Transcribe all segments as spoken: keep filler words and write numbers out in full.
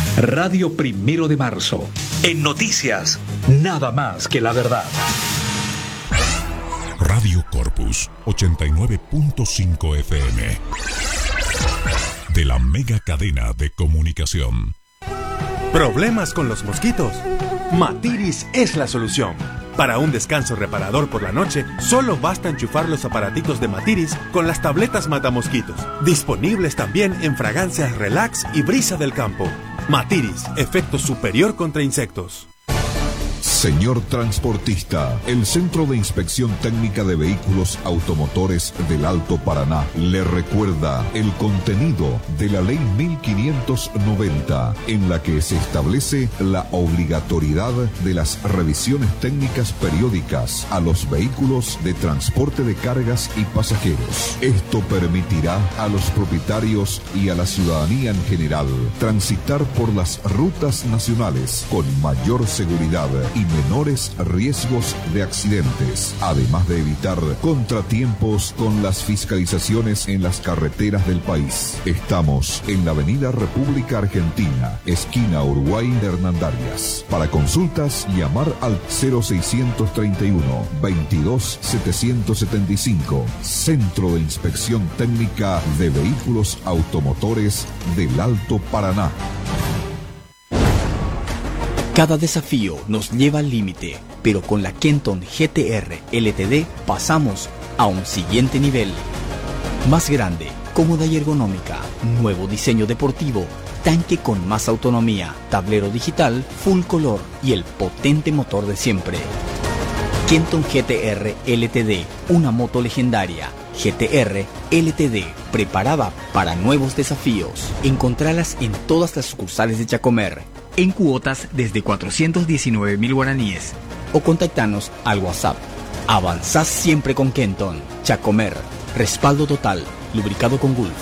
Radio Primero de Marzo. En noticias, nada más que la verdad. Radio Corpus ochenta y nueve punto cinco F M. De la mega cadena de comunicación. ¿Problemas con los mosquitos? Matiris es la solución. Para un descanso reparador por la noche, solo basta enchufar los aparatitos de Matiris con las tabletas matamosquitos. Disponibles también en fragancias Relax y Brisa del Campo. Matiris, efecto superior contra insectos. Señor transportista, el Centro de Inspección Técnica de Vehículos Automotores del Alto Paraná le recuerda el contenido de la Ley mil quinientos noventa, en la que se establece la obligatoriedad de las revisiones técnicas periódicas a los vehículos de transporte de cargas y pasajeros. Esto permitirá a los propietarios y a la ciudadanía en general transitar por las rutas nacionales con mayor seguridad y menores riesgos de accidentes, además de evitar contratiempos con las fiscalizaciones en las carreteras del país. Estamos en la Avenida República Argentina, esquina Uruguay de Hernandarias. Para consultas, llamar al cero seiscientos treinta y uno, veintidós, setecientos setenta y cinco. Centro de Inspección Técnica de Vehículos Automotores del Alto Paraná. Cada desafío nos lleva al límite, pero con la Kenton G T R L T D pasamos a un siguiente nivel. Más grande, cómoda y ergonómica, nuevo diseño deportivo, tanque con más autonomía, tablero digital, full color y el potente motor de siempre. Kenton G T R L T D, una moto legendaria. G T R L T D, preparada para nuevos desafíos. Encontralas en todas las sucursales de Chacomer, en cuotas desde cuatrocientos diecinueve mil guaraníes, o contactanos al WhatsApp. Avanzás siempre con Kenton. Chacomer, respaldo total, lubricado con Gulf.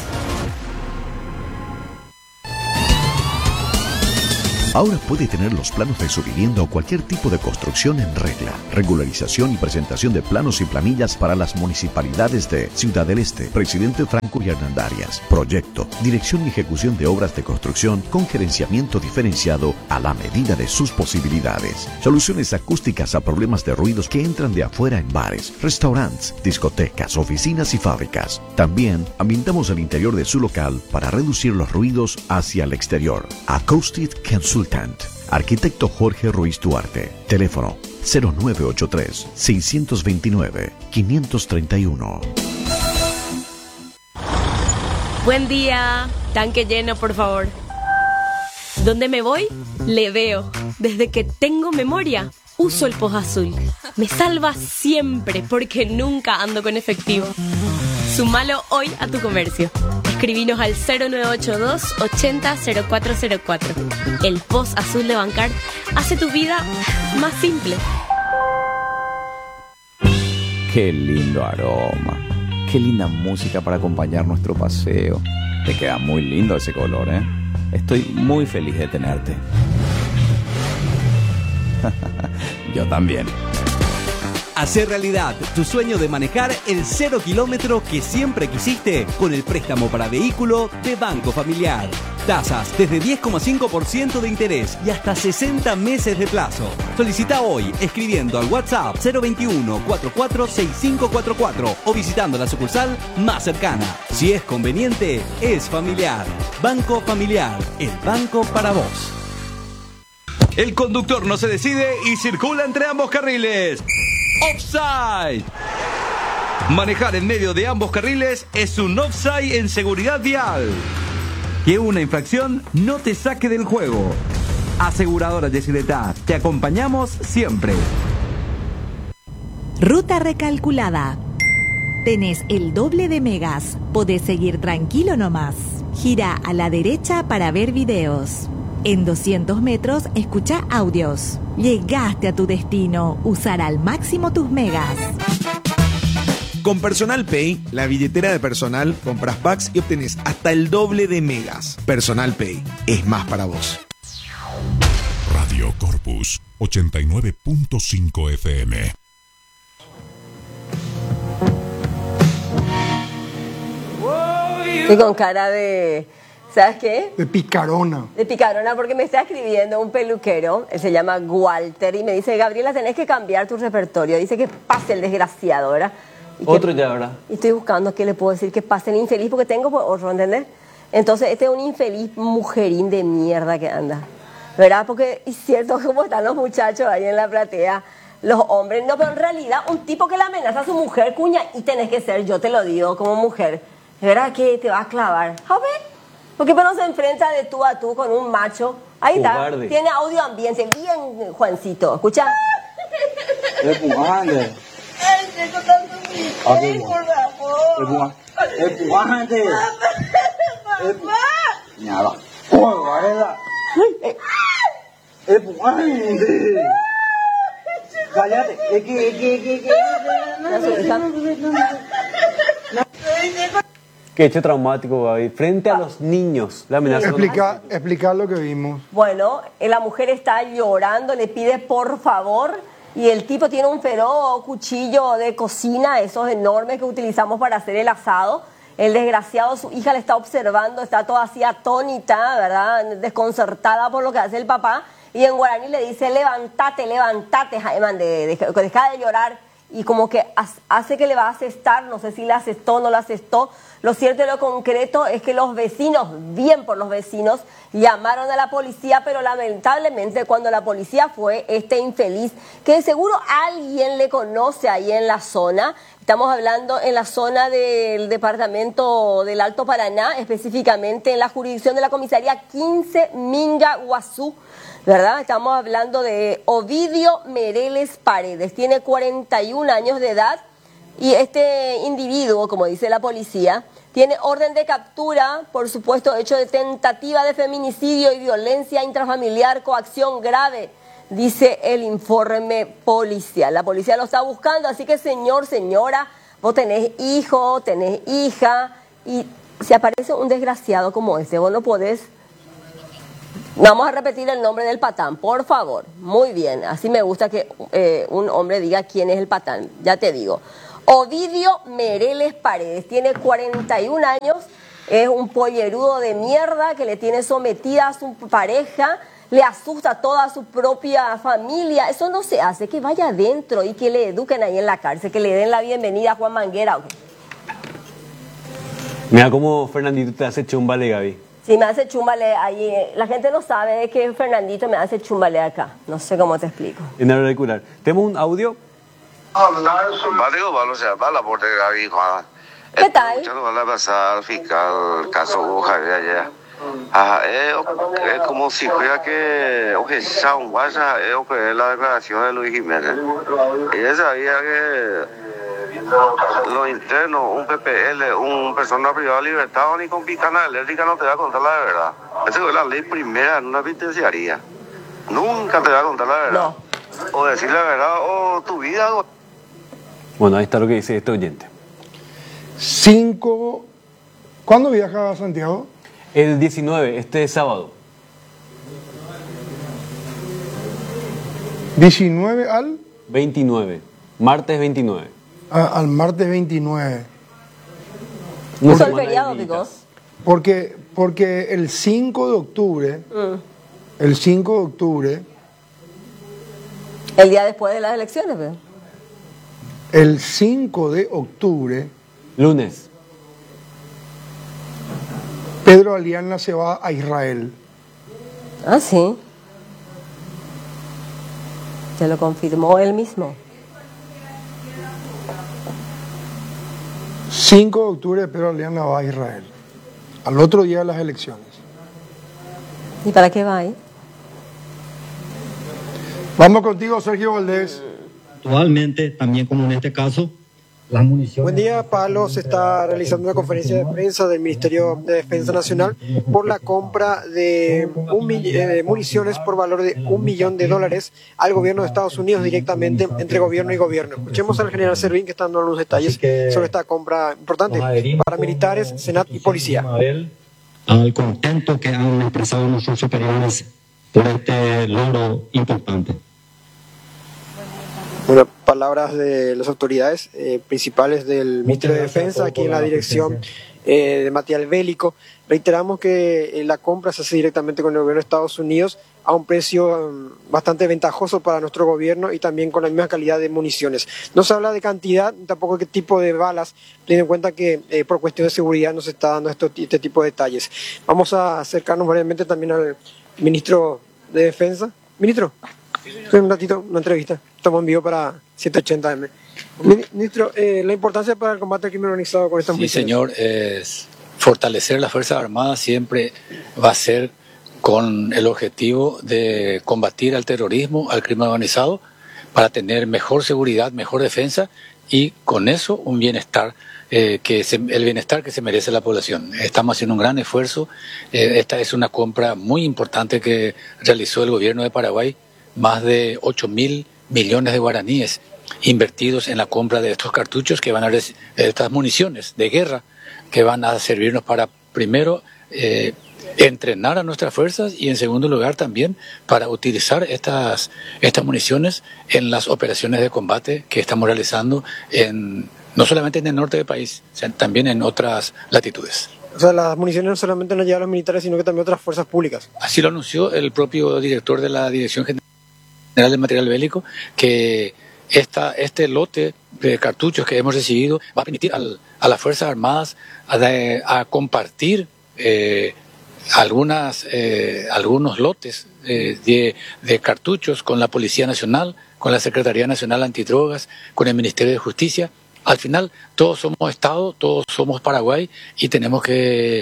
Ahora puede tener los planos de su vivienda o cualquier tipo de construcción en regla. Regularización y presentación de planos y planillas para las municipalidades de Ciudad del Este, Presidente Franco y Hernandarias. Proyecto, dirección y ejecución de obras de construcción con gerenciamiento diferenciado a la medida de sus posibilidades. Soluciones acústicas a problemas de ruidos que entran de afuera en bares, restaurantes, discotecas, oficinas y fábricas. También ambientamos el interior de su local para reducir los ruidos hacia el exterior. Acoustic Consultant. Arquitecto Jorge Ruiz Duarte. Teléfono cero nueve ocho tres, seis dos nueve, cinco tres uno. Buen día. Tanque lleno, por favor. ¿Dónde me voy? Le veo. Desde que tengo memoria, uso el Post Azul. Me salva siempre porque nunca ando con efectivo. Sumalo hoy a tu comercio. Escribinos al cero nueve ocho dos, ochenta, cero cuatro cero cuatro. El Post Azul de Bancar hace tu vida más simple. Qué lindo aroma. Qué linda música para acompañar nuestro paseo. Te queda muy lindo ese color, ¿eh? Estoy muy feliz de tenerte. Yo también. Hacer realidad tu sueño de manejar el cero kilómetro que siempre quisiste con el préstamo para vehículo de Banco Familiar. Tasas desde diez coma cinco por ciento de interés y hasta sesenta meses de plazo. Solicita hoy escribiendo al WhatsApp cero veintiuno, cuarenta y cuatro, sesenta y cinco cuarenta y cuatro o visitando la sucursal más cercana. Si es conveniente, es familiar. Banco Familiar, el banco para vos. El conductor no se decide y circula entre ambos carriles. Offside. Manejar en medio de ambos carriles es un offside en seguridad vial. Que una infracción no te saque del juego. Aseguradora Yesileta, te acompañamos siempre. Ruta recalculada. Tenés el doble de megas. Podés seguir tranquilo nomás. Gira a la derecha para ver videos. En doscientos metros, escucha audios. Llegaste a tu destino. Usar al máximo tus megas. Con Personal Pay, la billetera de personal, compras packs y obtenés hasta el doble de megas. Personal Pay es más para vos. Radio Corpus ochenta y nueve punto cinco F M. Y con cara de... ¿Sabes qué? De picarona. De picarona, porque me está escribiendo un peluquero, él se llama Walter, y me dice, Gabriela, tenés que cambiar tu repertorio. Dice que pase el desgraciado, ¿verdad? Y Otro que, ya, ¿verdad? Y estoy buscando qué le puedo decir, que pase el infeliz, porque tengo otro, ¿entendés? Entonces, este es un infeliz mujerín de mierda que anda, ¿verdad? Porque es cierto cómo están los muchachos ahí en la platea, los hombres. No, pero en realidad, un tipo que le amenaza a su mujer, cuña, y tenés que ser, yo te lo digo, como mujer, ¿verdad? Que te va a clavar. A ver. Porque no se enfrenta de tú a tú con un macho. Ahí está. Cobarde. Tiene audio ambiente. Bien, Juancito. ¿Escucha? Empujante. Empujante. Nada. Empujante. Cállate. Es que, es que, es que, es que. Qué hecho traumático, Gaby. Frente a los niños, la amenaza. Explicar, explicar lo que vimos. Bueno, la mujer está llorando, le pide por favor, y el tipo tiene un feroz cuchillo de cocina, esos enormes que utilizamos para hacer el asado. El desgraciado, su hija le está observando, está toda así atónita, ¿verdad? Desconcertada por lo que hace el papá. Y en guaraní le dice, levántate, levántate, Jaimán, de, de, de, deja de llorar. Y como que hace que le va a asestar, no sé si le asestó o no le asestó. Lo cierto y lo concreto es que los vecinos, bien por los vecinos, llamaron a la policía, pero lamentablemente cuando la policía fue, este infeliz, que seguro alguien le conoce ahí en la zona, estamos hablando en la zona del departamento del Alto Paraná, específicamente en la jurisdicción de la comisaría quince Minga Guazú, ¿verdad? Estamos hablando de Ovidio Mereles Paredes, tiene cuarenta y un años de edad y este individuo, como dice la policía, tiene orden de captura, por supuesto, hecho de tentativa de feminicidio y violencia intrafamiliar, coacción grave, dice el informe policial. La policía lo está buscando, así que señor, señora, vos tenés hijo, tenés hija, y si aparece un desgraciado como este, vos no podés. Vamos a repetir el nombre del patán, por favor. Muy bien, así me gusta que eh, un hombre diga quién es el patán, ya te digo. Ovidio Mereles Paredes, tiene cuarenta y un años, es un pollerudo de mierda que le tiene sometida a su pareja, le asusta a toda su propia familia. Eso no se hace, que vaya adentro y que le eduquen ahí en la cárcel, que le den la bienvenida a Juan Manguera. Okay. Mira cómo Fernandito te hace chumbale, Gaby. Sí, me hace chumbale ahí. La gente no sabe que Fernandito me hace chumbale acá. No sé cómo te explico. En el auricular. ¿Tenemos un audio? ¿Qué tal? Va a pasar fiscal caso Javier allá. Es como si fuera que objeción vaya a la declaración de Luis Jiménez. Ella sabía que lo interno, un P P L, un persona privada de libertad ni con picana eléctrica no te va a contar la verdad. Esa es la ley primera en una penitenciaría. Nunca te va a contar la verdad. No. O decir la verdad o tu vida. O... Bueno, ahí está lo que dice este oyente. Cinco... ¿Cuándo viaja a Santiago? El diecinueve, este sábado. ¿diecinueve al? veintinueve, martes veintinueve. A, al martes veintinueve. No es el feriado, chicos. Porque, porque el cinco de octubre, mm. el cinco de octubre... El día después de las elecciones, ¿verdad? El cinco de octubre... Lunes. Pedro Aliana se va a Israel. Ah, sí. Se lo confirmó él mismo. cinco de octubre Pedro Aliana va a Israel. Al otro día de las elecciones. ¿Y para qué va ahí? Vamos contigo, Sergio Valdés. Actualmente, también como en este caso, las municiones... Buen día, Pablo. Se está realizando una conferencia de prensa del Ministerio de Defensa Nacional por la compra de, un, de municiones por valor de un millón de dólares al gobierno de Estados Unidos directamente entre gobierno y gobierno. Escuchemos al general Servín que está dando los detalles sobre esta compra importante para militares, Senat y policía. Al contento que han expresado nuestros superiores por este logro importante. Bueno, palabras de las autoridades eh, principales del Ministerio de Defensa aquí en la dirección eh, de material bélico. Reiteramos que eh, la compra se hace directamente con el gobierno de Estados Unidos a un precio um, bastante ventajoso para nuestro gobierno y también con la misma calidad de municiones. No se habla de cantidad, tampoco de qué tipo de balas, teniendo en cuenta que eh, por cuestión de seguridad nos está dando esto, este tipo de detalles. Vamos a acercarnos brevemente también al ministro de Defensa. Ministro, un ratito, una entrevista. Estamos en vivo para setecientos ochenta eme. Ministro, eh, la importancia para el combate al crimen organizado con estas Sí, municiones. señor, es fortalecer las Fuerzas Armadas siempre va a ser con el objetivo de combatir al terrorismo, al crimen organizado, para tener mejor seguridad, mejor defensa y con eso un bienestar, eh, que se, el bienestar que se merece la población. Estamos haciendo un gran esfuerzo. Eh, esta es una compra muy importante que realizó el gobierno de Paraguay, más de ocho mil millones de guaraníes invertidos en la compra de estos cartuchos que van a reci- estas municiones de guerra que van a servirnos para primero eh, entrenar a nuestras fuerzas y en segundo lugar también para utilizar estas, estas municiones en las operaciones de combate que estamos realizando en, no solamente en el norte del país, sino también en otras latitudes. O sea, las municiones no solamente nos llegan a los militares, sino que también a otras fuerzas públicas. Así lo anunció el propio director de la Dirección General de Material Bélico, que esta, este lote de cartuchos que hemos recibido va a permitir al, a las Fuerzas Armadas a, de, a compartir eh, algunas, eh, algunos lotes eh, de, de cartuchos con la Policía Nacional, con la Secretaría Nacional Antidrogas, con el Ministerio de Justicia. Al final todos somos Estado, todos somos Paraguay y tenemos que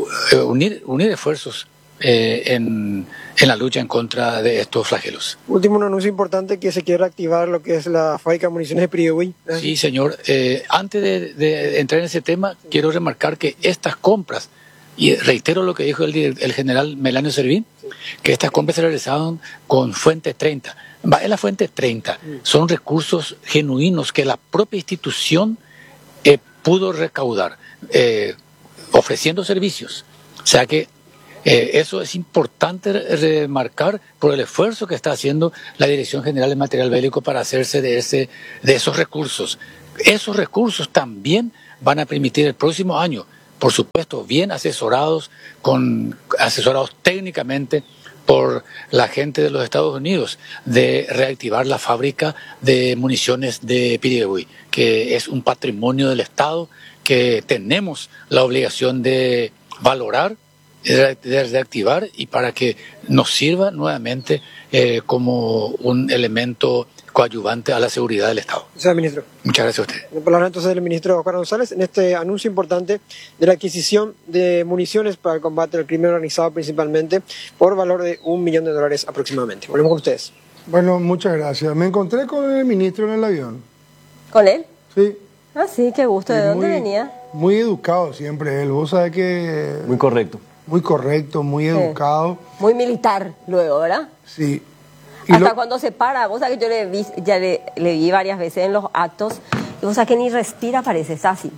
unir, unir esfuerzos eh, en, en la lucha en contra de estos flagelos. Último, un anuncio importante que se quiere reactivar lo que es la fábrica de municiones de Pirihuí. Sí, señor. Eh, antes de, de entrar en ese tema, quiero remarcar que estas compras, y reitero lo que dijo el, el general Melanio Servín, sí, que estas compras se realizaron con Fuente treinta. Va, es la Fuente treinta. Mm. Son recursos genuinos que la propia institución eh, pudo recaudar, eh, ofreciendo servicios. O sea que eh, eso es importante remarcar por el esfuerzo que está haciendo la Dirección General de Material Bélico para hacerse de, ese, de esos recursos. Esos recursos también van a permitir el próximo año, por supuesto, bien asesorados, con, asesorados técnicamente por la gente de los Estados Unidos, de reactivar la fábrica de municiones de Pirihuí, que es un patrimonio del Estado que tenemos la obligación de valorar, de reactivar y para que nos sirva nuevamente eh, como un elemento coadyuvante a la seguridad del Estado. O sea, ministro. Muchas gracias a usted. La palabra entonces del ministro Oscar González en este anuncio importante de la adquisición de municiones para el combate al crimen organizado principalmente por valor de un millón de dólares aproximadamente. Volvemos con ustedes. Bueno, muchas gracias. Me encontré con el ministro en el avión. ¿Con él? Sí. Ah, sí, qué gusto. ¿De Y dónde muy, venía? Muy educado siempre él. Vos sabés que... Muy correcto. Muy correcto, muy Sí. educado. Muy militar luego, ¿verdad? Sí. Y Hasta lo- cuando se para, vos sabés que yo le vi, ya le, le vi varias veces en los actos, y vos sabés que ni respira, parece, es así.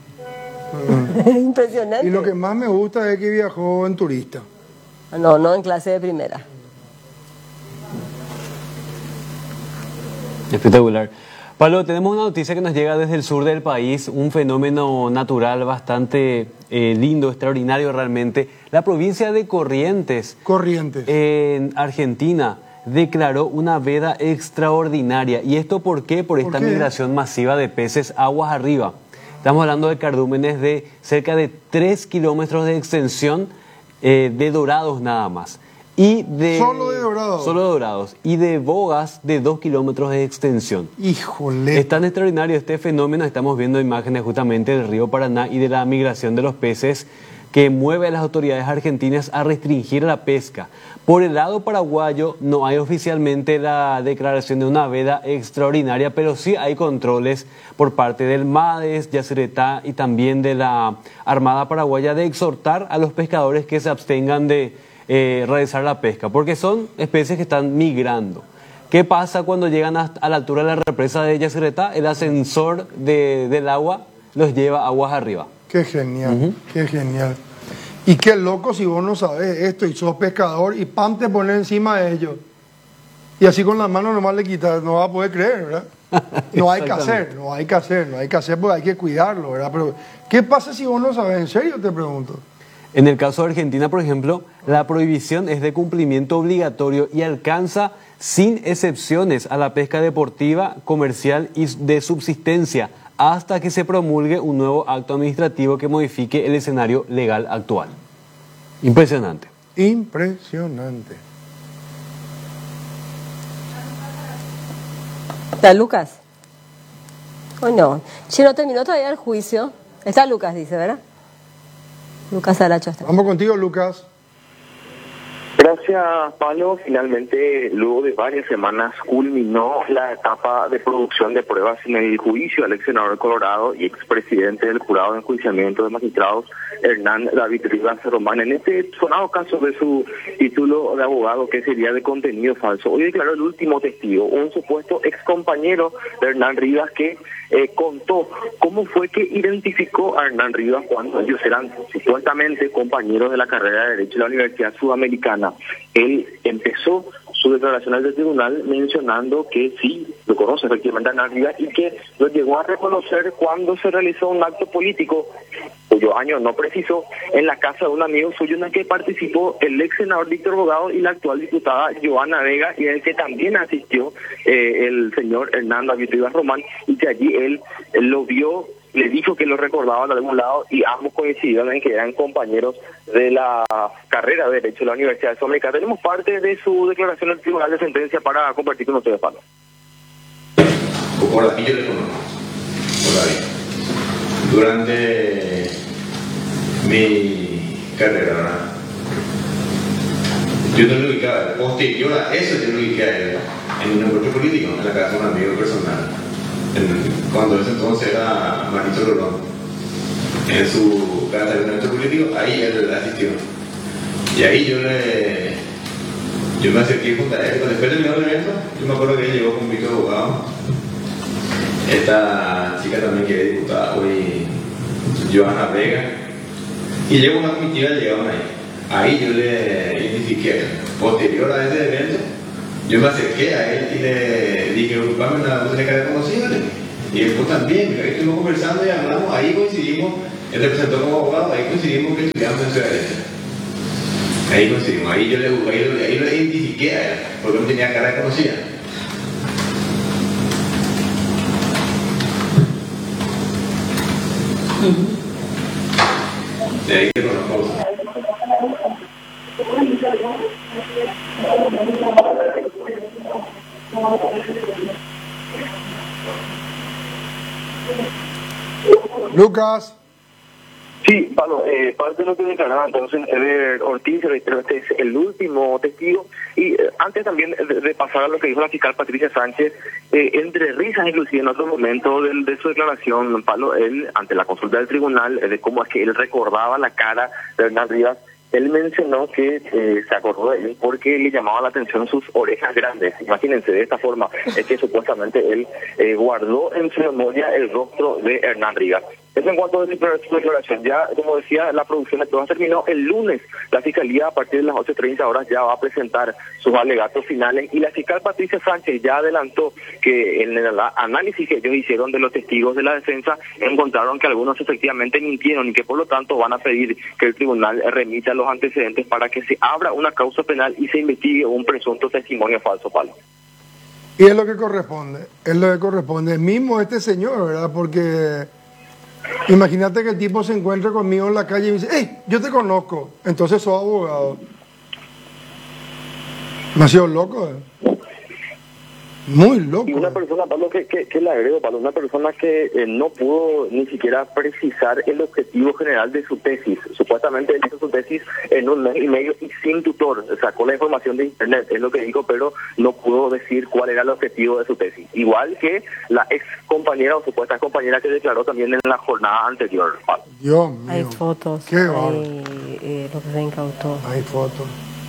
Impresionante. Y lo que más me gusta es que viajó en turista. No, no en clase de primera. Espectacular. Pablo, tenemos una noticia que nos llega desde el sur del país, un fenómeno natural bastante eh, lindo, extraordinario realmente. La provincia de Corrientes, Corrientes, en Argentina, declaró una veda extraordinaria. ¿Y esto por qué? Por esta qué? migración masiva de peces aguas arriba. Estamos hablando de cardúmenes de cerca de tres kilómetros de extensión, eh, de dorados nada más. Y de, Solo de dorados. Solo de dorados. Y de bogas de dos kilómetros de extensión. Híjole. Es tan extraordinario este fenómeno. Estamos viendo imágenes justamente del río Paraná y de la migración de los peces que mueve a las autoridades argentinas a restringir la pesca. Por el lado paraguayo no hay oficialmente la declaración de una veda extraordinaria, pero sí hay controles por parte del MADES, Yacyretá y también de la Armada Paraguaya de exhortar a los pescadores que se abstengan de eh, realizar la pesca, porque son especies que están migrando. ¿Qué pasa cuando llegan a, a la altura de la represa de Yacyretá? El ascensor de, del agua los lleva aguas arriba. Qué genial, uh-huh. Qué genial. Y qué loco si vos no sabés esto y sos pescador y pam te pones encima de ellos. Y así con las manos nomás le quitas, no vas a poder creer, ¿verdad? No hay que hacer, no hay que hacer, no hay que hacer porque hay que cuidarlo, ¿verdad? Pero, ¿qué pasa si vos no sabes? ¿En serio te pregunto? En el caso de Argentina, por ejemplo, la prohibición es de cumplimiento obligatorio y alcanza sin excepciones a la pesca deportiva, comercial y de subsistencia hasta que se promulgue un nuevo acto administrativo que modifique el escenario legal actual. Impresionante. Impresionante. ¿Está Lucas? ¿O no? Che, no terminó todavía el juicio. Está Lucas, dice, ¿verdad? Lucas Aracho está. Vamos contigo, Lucas. Gracias, Pablo. Finalmente, luego de varias semanas, culminó la etapa de producción de pruebas en el juicio al ex senador Colorado y expresidente del jurado de enjuiciamiento de magistrados, Hernán David Rivas Román, en este sonado caso de su título de abogado que sería de contenido falso. Hoy declaró el último testigo, un supuesto ex compañero de Hernán Rivas que eh, contó cómo fue que identificó a Hernán Rivas cuando ellos eran supuestamente compañeros de la carrera de Derecho de la Universidad Sudamericana. Él empezó su declaración al tribunal mencionando que sí, lo conoce efectivamente a Hernán Rivas y que lo llegó a reconocer cuando se realizó un acto político, cuyo año no precisó, en la casa de un amigo suyo en el que participó el ex senador Víctor Bogado y la actual diputada Joana Vega, y en el que también asistió eh, el señor Hernán David Rivas Román, y que allí él, él lo vio, le dijo que lo recordaba de algún lado y ambos coincidieron en que eran compañeros de la carrera de Derecho de la Universidad Sudamericana. Tenemos parte de su declaración al Tribunal de Sentencia para compartir con ustedes, Pablo. Por aquí yo le conozco, por ahí. Durante mi carrera, ¿verdad? Yo no lo ubicaba, posterior a eso yo lo ubicaba en un encuentro político, en la casa de un amigo personal. En, cuando ese entonces era Marito Rolón, en su casa de un evento político, ahí él asistió. Y ahí yo le yo me acerqué junto a él. Después del el evento, yo me acuerdo que él llegó con un Víctor Abogado. Esta chica también que es diputada hoy, Joana Vega. Y llegó una comitiva, llegaron ahí. Ahí yo le identifiqué. Posterior a ese evento, yo me acerqué a él y le dije, ocupame una voz de cara conocida. Y él pues también, ahí estuvimos conversando y hablamos, ahí coincidimos, él representó como abogado, ahí coincidimos que estudiamos en Ciudad Derecha. Ahí coincidimos, ahí yo le, ahí, ahí lo identifiqué a él, porque no tenía cara conocida. De ahí que conozco. Lucas. Sí, Pablo, eh, parte de lo que declaraba entonces Eder Ortiz, reitero, este es el último testigo, y eh, antes también de, de pasar a lo que dijo la fiscal Patricia Sánchez, eh, entre risas inclusive en otro momento de, de su declaración, Pablo, él, ante la consulta del tribunal, eh, de cómo es que él recordaba la cara de Hernán Rivas, él mencionó que eh, se acordó de él porque le llamaba la atención sus orejas grandes. Imagínense, de esta forma es que supuestamente él eh, guardó en su memoria el rostro de Hernán Rivas. Eso en cuanto a su declaración. Ya, como decía, la producción de pruebas terminó el lunes. La Fiscalía, a partir de las ocho treinta horas, ya va a presentar sus alegatos finales. Y la fiscal Patricia Sánchez ya adelantó que en el análisis que ellos hicieron de los testigos de la defensa, encontraron que algunos efectivamente mintieron y que por lo tanto van a pedir que el tribunal remita los antecedentes para que se abra una causa penal y se investigue un presunto testimonio falso, Pablo. Y es lo que corresponde, es lo que corresponde. Mismo este señor, ¿verdad? Porque imagínate que el tipo se encuentra conmigo en la calle y me dice, hey, yo te conozco, entonces soy abogado. Me ha sido loco, ¿eh? Muy loco. Y una persona, Pablo, que, que, que le agrego, Pablo, una persona que eh, no pudo ni siquiera precisar el objetivo general de su tesis. Supuestamente él hizo su tesis en un mes y medio y sin tutor. Sacó la información de internet, es lo que dijo, pero no pudo decir cuál era el objetivo de su tesis. Igual que la ex compañera o supuesta compañera que declaró también en la jornada anterior, Pablo. Dios mío. Hay fotos. Qué hay, eh, lo que se incautó. Hay fotos.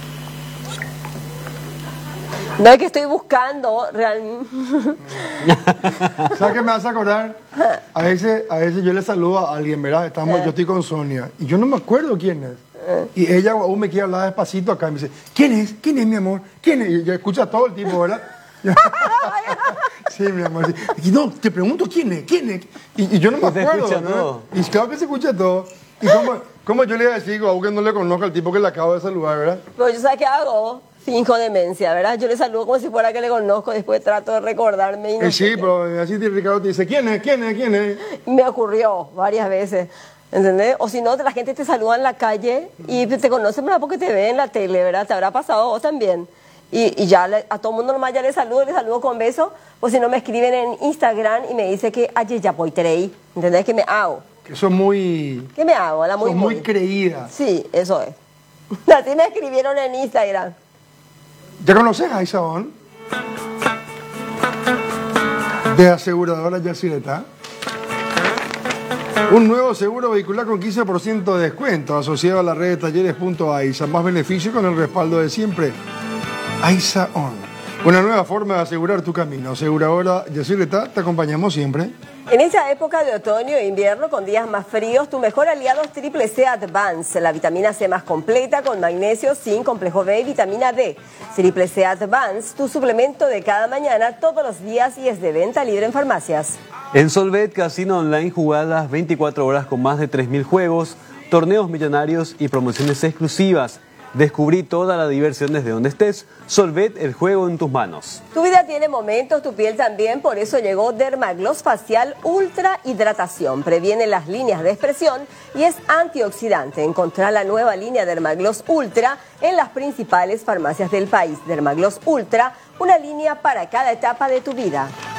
No es que estoy buscando realmente. ¿Sabes qué me vas a acordar? A veces, a veces yo le saludo a alguien, ¿verdad? Estamos, yo estoy con Sonia y yo no me acuerdo quién es. Y ella aún me quiere hablar despacito acá y me dice, ¿quién es? ¿Quién es, mi amor? ¿Quién es? Y yo escucho a todo el tipo, ¿verdad? Sí, Sí, mi amor. Sí. Y no, te pregunto quién es, quién es. Y, y yo no me Se acuerdo. escucha ¿no? todo. Y claro que se escucha todo. ¿Y cómo, cómo yo le iba a decir a que no le conozco al tipo que le acabo de saludar, verdad? Pero yo, ¿sabes qué hago? Finjo demencia, ¿verdad? Yo le saludo como si fuera que le conozco, después trato de recordarme. Y no Eh, sé sí, qué. pero así Ricardo te dice, ¿quién es, quién es, quién es? Me ocurrió varias veces, ¿entendés? O si no, la gente te saluda en la calle y te conocen, ¿verdad? Porque te ve en la tele, ¿verdad? Te habrá pasado a vos también. Y, y ya le, a todo mundo nomás ya le saludo, le saludo con beso. O si no, me escriben en Instagram y me dice que ayer ya voy terei, ¿entendés? Que me hago. Que son muy... ¿Qué me hago? La muy, son muy creídas. Sí, eso es. Así me escribieron en Instagram. ¿Ya conoces a Isaón? De aseguradora Yacireta. Un nuevo seguro vehicular con quince por ciento de descuento asociado a la red de talleres punto AISA. Más beneficio con el respaldo de siempre. AISA On. Una nueva forma de asegurar tu camino. Aseguradora Yacireta, te acompañamos siempre. En esta época de otoño e invierno con días más fríos, tu mejor aliado es Triple C Advance, la vitamina C más completa con magnesio, zinc, complejo B y vitamina D. Triple C Advance, tu suplemento de cada mañana, todos los días y es de venta libre en farmacias. En Solvet Casino Online jugás las veinticuatro horas con más de tres mil juegos, torneos millonarios y promociones exclusivas. Descubrí toda la diversión desde donde estés. Solvet, el juego en tus manos. Tu vida tiene momentos, tu piel también, por eso llegó Dermagloss Facial Ultra Hidratación. Previene las líneas de expresión y es antioxidante. Encontrá la nueva línea Dermagloss Ultra en las principales farmacias del país. Dermagloss Ultra, una línea para cada etapa de tu vida.